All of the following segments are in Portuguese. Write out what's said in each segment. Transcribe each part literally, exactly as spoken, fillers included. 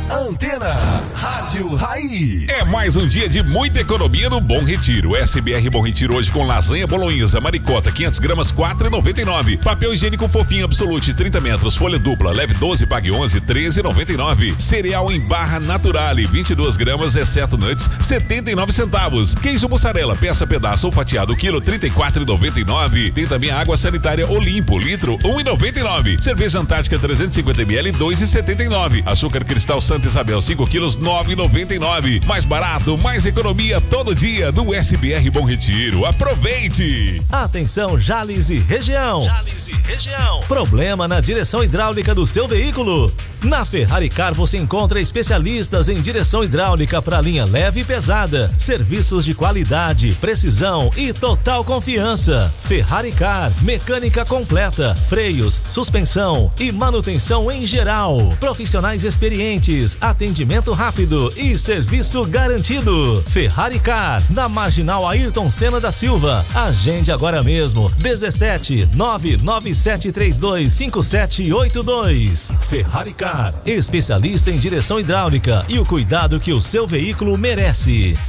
Antena Rádio Raiz. É mais um dia de muita economia no Bom Retiro. S B R Bom Retiro hoje com lasanha bolonhesa, maricota, quinhentas gramas, quatro reais e noventa e nove centavos. Papel higiênico fofinho Absolute, trinta metros, folha dupla, leve doze, pague onze, treze reais e noventa e nove centavos. Cereal em barra Naturale, vinte e duas gramas, exceto nuts, setenta e nove centavos. Queijo mussarela, peça pedaço ou fatiado, quilo, trinta e quatro reais e noventa e nove centavos. Tem também a água sanitária Olimpo, litro, um real e noventa e nove centavos. Cerveja Antártica trezentos e cinquenta mililitros, dois reais e setenta e nove centavos. Açúcar Cristal Santa Isabel, cinco quilos, nove reais e noventa e nove centavos. Mais barato, mais economia todo dia no S B R Bom Retiro. Aproveite! Atenção, Jales e região. Jales e região. Problema na direção hidráulica do seu veículo? Na Ferrari Car você encontra especialistas em direção hidráulica para linha leve e pesada. Serviços de qualidade, precisão e total confiança. Ferrari Car, mecânica completa, freios, suspensão e manutenção em geral. Profissionais experientes, atendimento rápido e serviço garantido. Ferrari Car, na Marginal Ayrton Senna da Silva. Agende agora mesmo, dezessete, nove nove sete três dois, cinco sete oito dois. Ferrari Car, especialista em direção hidráulica e o cuidado que o seu veículo merece.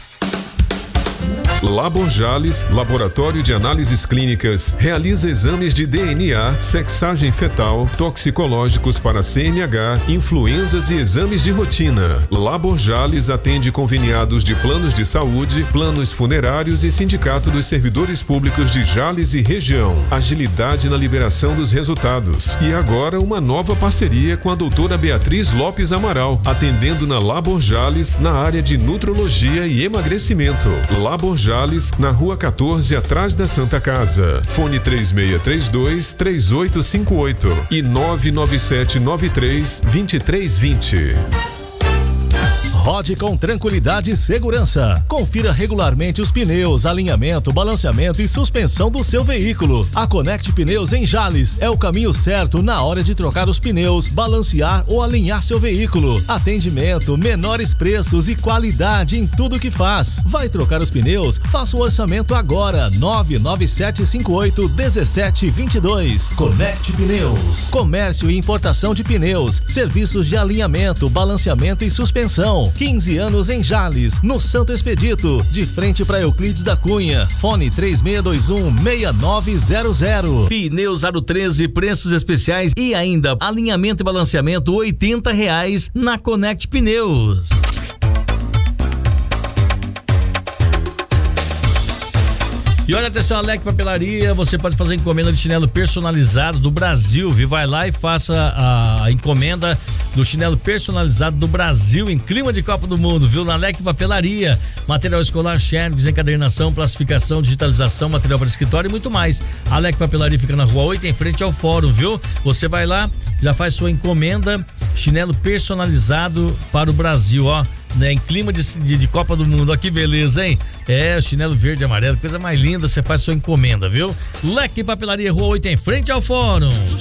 Labor Jales, Laboratório de Análises Clínicas, realiza exames de D N A, sexagem fetal, toxicológicos para C N H, influenzas e exames de rotina. Labor Jales atende conveniados de planos de saúde, planos funerários e Sindicato dos Servidores Públicos de Jales e região. Agilidade na liberação dos resultados. E agora uma nova parceria com a doutora Beatriz Lopes Amaral, atendendo na Labor Jales na área de nutrologia e emagrecimento. Labor Jales, na Rua quatorze, atrás da Santa Casa. Fone três seis três dois, três oito cinco oito e nove nove sete nove três, dois três dois zero. Rode com tranquilidade e segurança. Confira regularmente os pneus, alinhamento, balanceamento e suspensão do seu veículo. A Connect Pneus em Jales é o caminho certo na hora de trocar os pneus, balancear ou alinhar seu veículo. Atendimento, menores preços e qualidade em tudo que faz. Vai trocar os pneus? Faça o orçamento agora. nove nove sete cinco oito, um sete dois dois. Connect Pneus. Comércio e importação de pneus, serviços de alinhamento, balanceamento e suspensão. quinze anos em Jales, no Santo Expedito, de frente para Euclides da Cunha. Fone três seis dois um, seis nove zero zero. Pneus Aro treze, preços especiais e ainda alinhamento e balanceamento oitenta reais na Connect Pneus. E olha, atenção, Alec Papelaria, você pode fazer encomenda de chinelo personalizado do Brasil, viu? Vai lá e faça a encomenda do chinelo personalizado do Brasil em clima de Copa do Mundo, viu? Na Alec Papelaria, material escolar, xerox, encadernação, plastificação, digitalização, material para escritório e muito mais. A Alec Papelaria fica na Rua oito, em frente ao Fórum, viu? Você vai lá, já faz sua encomenda, chinelo personalizado para o Brasil, ó. Né, em clima de, de, de Copa do Mundo, ó, que beleza, hein? É, chinelo verde e amarelo, coisa mais linda, você faz sua encomenda, viu? Leque Papelaria, Rua oito, em frente ao Fórum.